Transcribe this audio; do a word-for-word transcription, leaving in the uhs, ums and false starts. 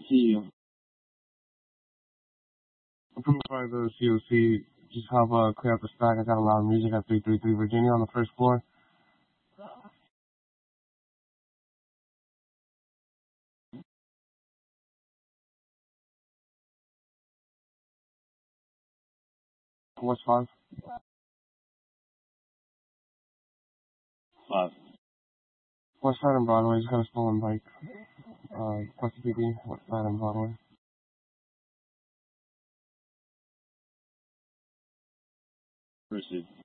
see you. I'm coming by the C O C. Just help uh, clear out the stack. I got a lot of music at three thirty-three Virginia on the first floor. What's five? Five. West side on Broadway. Just got a stolen bike. Uh, plus P D. West side on Broadway. Proceed.